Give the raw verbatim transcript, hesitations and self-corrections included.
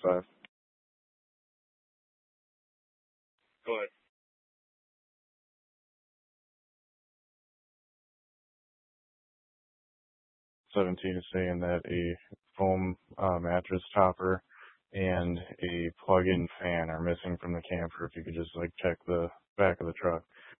five. Go ahead. seventeen is saying that a foam uh, mattress topper and a plug-in fan are missing from the camper. If you could just like check the back of the truck.